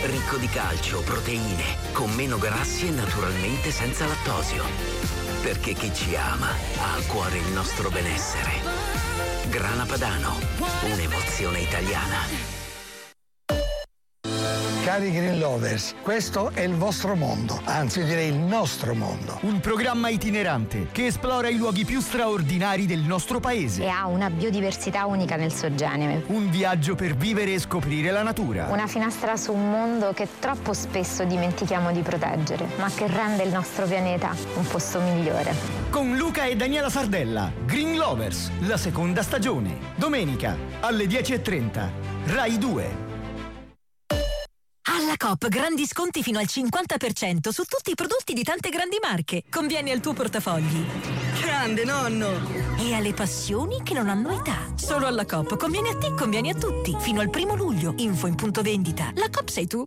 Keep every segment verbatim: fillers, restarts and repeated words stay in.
ricco di calcio, proteine, con meno grassi e naturalmente senza lattosio. Perché chi ci ama ha a cuore il nostro benessere. Grana Padano, un'emozione italiana. Cari Green Lovers, questo è il vostro mondo, anzi direi il nostro mondo. Un programma itinerante che esplora i luoghi più straordinari del nostro paese. E ha una biodiversità unica nel suo genere. Un viaggio per vivere e scoprire la natura. Una finestra su un mondo che troppo spesso dimentichiamo di proteggere, ma che rende il nostro pianeta un posto migliore. Con Luca e Daniela Sardella, Green Lovers, la seconda stagione. Domenica alle dieci e trenta, Rai due. Alla Coop grandi sconti fino al cinquanta per cento su tutti i prodotti di tante grandi marche. Conviene al tuo portafogli. Grande nonno! E alle passioni che non hanno età. Solo alla Coop conviene a te, conviene a tutti. Fino al primo luglio. Info in punto vendita. La Coop sei tu.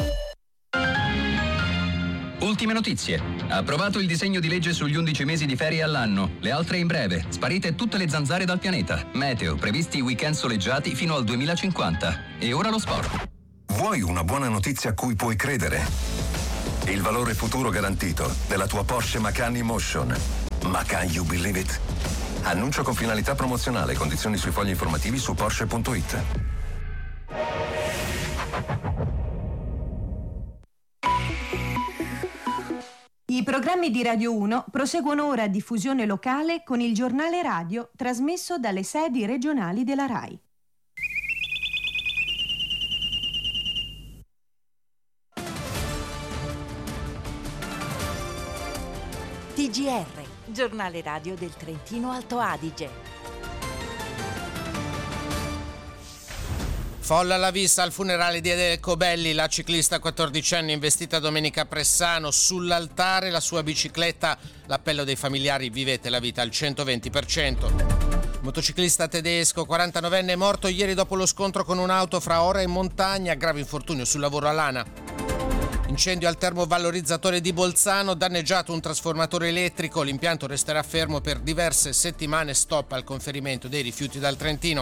Ultime notizie. Approvato il disegno di legge sugli undici mesi di ferie all'anno. Le altre in breve. Sparite tutte le zanzare dal pianeta. Meteo. Previsti weekend soleggiati fino al duemilacinquanta. E ora lo sport. Vuoi una buona notizia a cui puoi credere? Il valore futuro garantito della tua Porsche Macan E-Motion. Macan You Believe It? Annuncio con finalità promozionale. Condizioni sui fogli informativi su Porsche punto it. I programmi di Radio uno proseguono ora a diffusione locale con il giornale radio trasmesso dalle sedi regionali della RAI. T G R, giornale radio del Trentino Alto Adige. Folla la vista al funerale di Adele Cobelli, la ciclista quattordicenne investita domenica a Pressano. Sull'altare la sua bicicletta, l'appello dei familiari: vivete la vita al centoventi per cento. Motociclista tedesco, quarantanovenne, è morto ieri dopo lo scontro con un'auto fra Ora e Montagna, grave infortunio sul lavoro a Lana. Incendio al termovalorizzatore di Bolzano, danneggiato un trasformatore elettrico, l'impianto resterà fermo per diverse settimane, stop al conferimento dei rifiuti dal Trentino.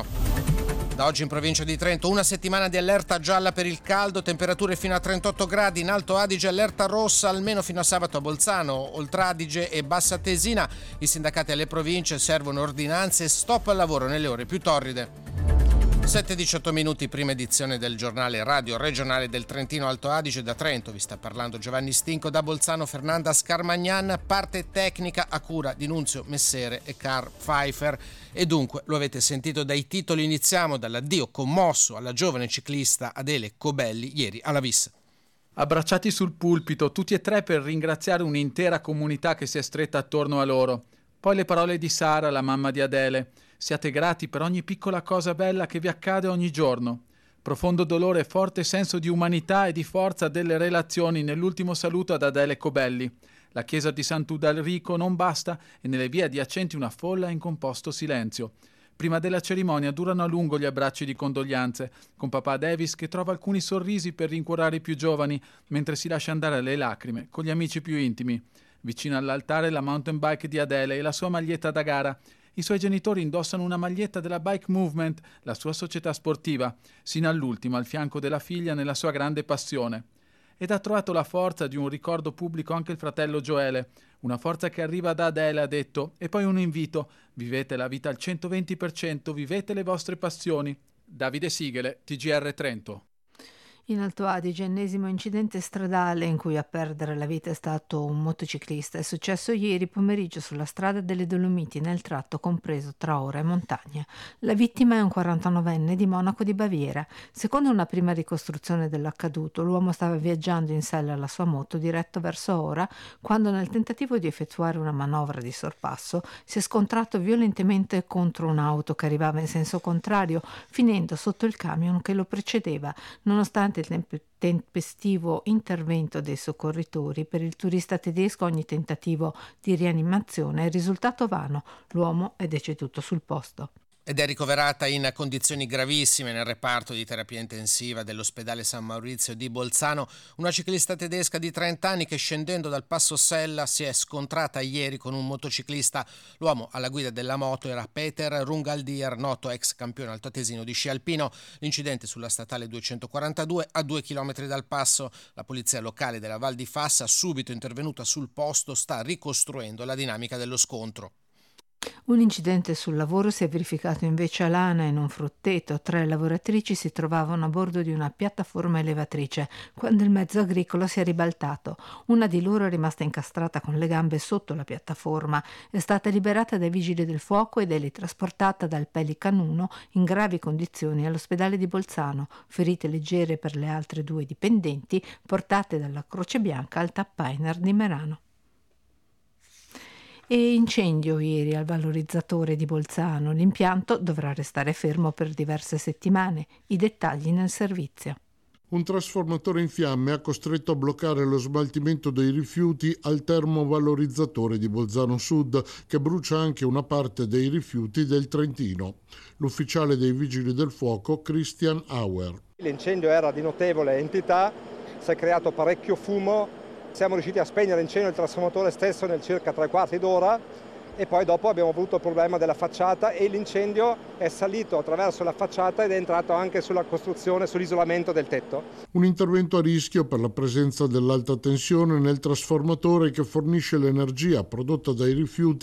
Da oggi in provincia di Trento una settimana di allerta gialla per il caldo, temperature fino a trentotto gradi, in Alto Adige allerta rossa almeno fino a sabato a Bolzano, Oltre Adige e Bassa Tesina. I sindacati alle province servono ordinanze e stop al lavoro nelle ore più torride. sette e diciotto minuti, prima edizione del giornale radio regionale del Trentino Alto Adige. Da Trento vi sta parlando Giovanni Stinco, da Bolzano Fernanda Scarmagnan. Parte tecnica a cura di Nunzio Messere e Carl Pfeiffer. E dunque, lo avete sentito dai titoli, iniziamo dall'addio commosso alla giovane ciclista Adele Cobelli ieri alla Vis. Abbracciati sul pulpito, tutti e tre, per ringraziare un'intera comunità che si è stretta attorno a loro. Poi le parole di Sara, la mamma di Adele: siate grati per ogni piccola cosa bella che vi accade ogni giorno. Profondo dolore e forte senso di umanità e di forza delle relazioni nell'ultimo saluto ad Adele Cobelli. La chiesa di Sant'Udalrico non basta e nelle vie adiacenti una folla in composto silenzio. Prima della cerimonia durano a lungo gli abbracci di condoglianze, con papà Davis che trova alcuni sorrisi per rincuorare i più giovani, mentre si lascia andare alle lacrime con gli amici più intimi. Vicino all'altare la mountain bike di Adele e la sua maglietta da gara. I suoi genitori indossano una maglietta della Bike Movement, la sua società sportiva, sino all'ultimo al fianco della figlia nella sua grande passione. Ed ha trovato la forza di un ricordo pubblico anche il fratello Gioele, una forza che arriva da Adele, ha detto, e poi un invito: vivete la vita al centoventi per cento, vivete le vostre passioni. Davide Sigele, T G R Trento. In Alto Adige, ennesimo incidente stradale in cui a perdere la vita è stato un motociclista. È successo ieri pomeriggio sulla strada delle Dolomiti, nel tratto compreso tra Ora e Montagna. La vittima è un quarantanovenne di Monaco di Baviera. Secondo una prima ricostruzione dell'accaduto, l'uomo stava viaggiando in sella alla sua moto diretto verso Ora quando, nel tentativo di effettuare una manovra di sorpasso, si è scontrato violentemente contro un'auto che arrivava in senso contrario, finendo sotto il camion che lo precedeva. Nonostante il temp- tempestivo intervento dei soccorritori, per il turista tedesco ogni tentativo di rianimazione è risultato vano. L'uomo è deceduto sul posto. Ed è ricoverata in condizioni gravissime nel reparto di terapia intensiva dell'ospedale San Maurizio di Bolzano una ciclista tedesca di trenta anni che, scendendo dal Passo Sella, si è scontrata ieri con un motociclista. L'uomo alla guida della moto era Peter Rungaldier, noto ex campione altoatesino di sci alpino. L'incidente sulla statale duecentoquarantadue a due chilometri dal passo. La polizia locale della Val di Fassa, subito intervenuta sul posto, sta ricostruendo la dinamica dello scontro. Un incidente sul lavoro si è verificato invece a Lana, in un frutteto. Tre lavoratrici si trovavano a bordo di una piattaforma elevatrice quando il mezzo agricolo si è ribaltato. Una di loro è rimasta incastrata con le gambe sotto la piattaforma. È stata liberata dai vigili del fuoco ed è lì trasportata dal Pelican uno in gravi condizioni all'ospedale di Bolzano. Ferite leggere per le altre due dipendenti portate dalla Croce Bianca al Tappainer di Merano. E incendio ieri al valorizzatore di Bolzano. L'impianto dovrà restare fermo per diverse settimane. I dettagli nel servizio. Un trasformatore in fiamme ha costretto a bloccare lo smaltimento dei rifiuti al termovalorizzatore di Bolzano Sud, che brucia anche una parte dei rifiuti del Trentino. L'ufficiale dei Vigili del Fuoco, Christian Auer. L'incendio era di notevole entità, si è creato parecchio fumo. Siamo riusciti a spegnere l'incendio del trasformatore stesso nel circa tre quarti d'ora e poi dopo abbiamo avuto il problema della facciata e l'incendio è salito attraverso la facciata ed è entrato anche sulla costruzione, sull'isolamento del tetto. Un intervento a rischio per la presenza dell'alta tensione nel trasformatore che fornisce l'energia prodotta dai rifiuti